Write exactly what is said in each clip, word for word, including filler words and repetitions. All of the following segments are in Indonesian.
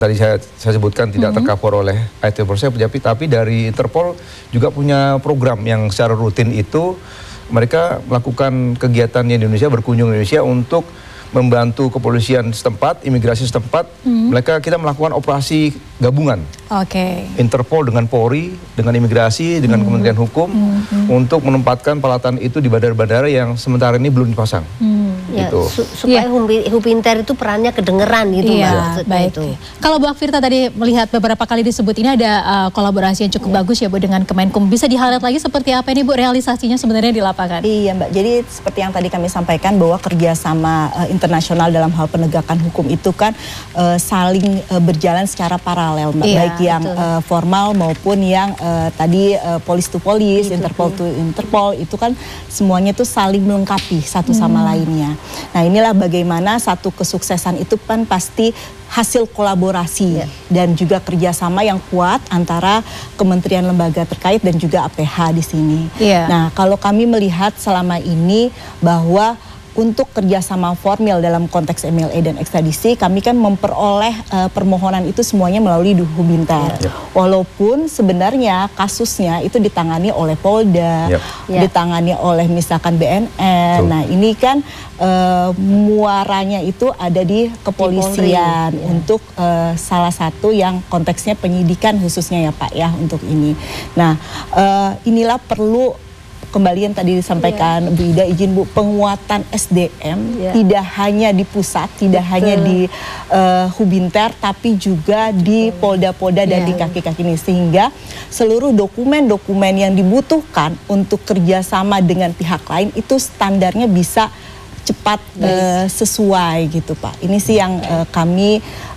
tadi saya, saya sebutkan tidak mm-hmm. tercover oleh I T Polsek, tapi, tapi dari Interpol juga punya program yang secara rutin itu mereka melakukan kegiatan di Indonesia, berkunjung di Indonesia untuk membantu kepolisian setempat, imigrasi setempat. Mm-hmm. Mereka kita melakukan operasi gabungan. Oke. Okay. Interpol dengan Polri, dengan imigrasi, dengan mm-hmm. Kementerian Hukum mm-hmm. untuk menempatkan peralatan itu di bandara-bandara yang sementara ini belum dipasang. Mm-hmm. Ya, gitu. su supaya yeah. Hubinter itu perannya kedengeran gitu yeah, Mbak. Baik. Itu. Kalau Bu Akvirta tadi melihat beberapa kali disebut ini ada uh, kolaborasi yang cukup yeah. bagus ya Bu dengan Kemenkum. Bisa di-highlight lagi seperti apa ini Bu realisasinya sebenarnya di lapangan? Iya Mbak, jadi seperti yang tadi kami sampaikan bahwa kerjasama uh, internasional dalam hal penegakan hukum itu kan uh, saling uh, berjalan secara paralel Mbak. Yeah, baik yang uh, formal maupun yang uh, tadi uh, polis to polis, Interpol to Interpol itu kan semuanya itu saling melengkapi satu sama hmm. lainnya. Nah inilah bagaimana satu kesuksesan itu kan pasti hasil kolaborasi yeah. dan juga kerjasama yang kuat antara kementerian lembaga terkait dan juga A P H di sini. Yeah. Nah kalau kami melihat selama ini bahwa untuk kerjasama formil dalam konteks M L A dan ekstradisi, kami kan memperoleh uh, permohonan itu semuanya melalui Hubinter. Yep. Walaupun sebenarnya kasusnya itu ditangani oleh Polda, yep. ditangani oleh misalkan B N N. So. Nah ini kan uh, muaranya itu ada di kepolisian di untuk uh, salah satu yang konteksnya penyidikan khususnya ya Pak ya untuk ini. Nah uh, inilah perlu kembali yang tadi disampaikan yeah. Bu Ida, izin Bu, penguatan S D M yeah. tidak hanya di pusat, tidak Betul. hanya di uh, Hubinter, tapi juga di Polda-Polda yeah. dan di kaki-kaki ini. Sehingga seluruh dokumen-dokumen yang dibutuhkan untuk kerjasama dengan pihak lain itu standarnya bisa cepat yes. uh, sesuai gitu Pak. Ini sih yang uh, kami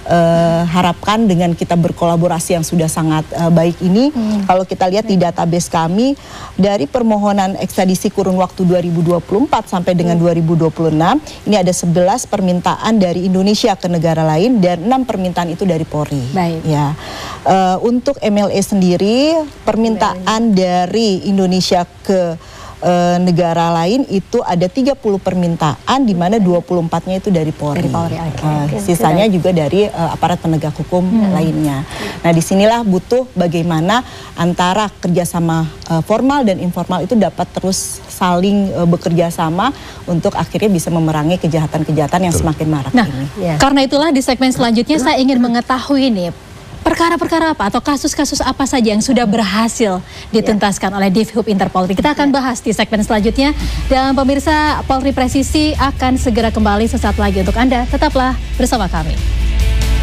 uh, harapkan dengan kita berkolaborasi yang sudah sangat uh, baik ini. Hmm. Kalau kita lihat di database kami dari permohonan ekstradisi kurun waktu dua ribu dua puluh empat sampai dengan dua ribu dua puluh enam, ini ada sebelas permintaan dari Indonesia ke negara lain dan enam permintaan itu dari Polri. Baik. Ya. Uh, untuk M L A sendiri permintaan Baik. dari Indonesia ke Uh, negara lain itu ada tiga puluh permintaan di mana dua puluh empatnya itu dari Polri. Dari Polri okay. uh, okay. Sisanya juga dari uh, aparat penegak hukum hmm. lainnya. Nah disinilah butuh bagaimana antara kerjasama uh, formal dan informal itu dapat terus saling uh, bekerja sama untuk akhirnya bisa memerangi kejahatan-kejahatan yang Betul. semakin marak nah, ini. Ya. Karena itulah di segmen selanjutnya saya ingin mengetahui nih perkara-perkara apa atau kasus-kasus apa saja yang sudah berhasil dituntaskan yeah. oleh Divhub Interpol. Kita akan bahas di segmen selanjutnya. Dan pemirsa, Polri Presisi akan segera kembali sesaat lagi untuk Anda. Tetaplah bersama kami.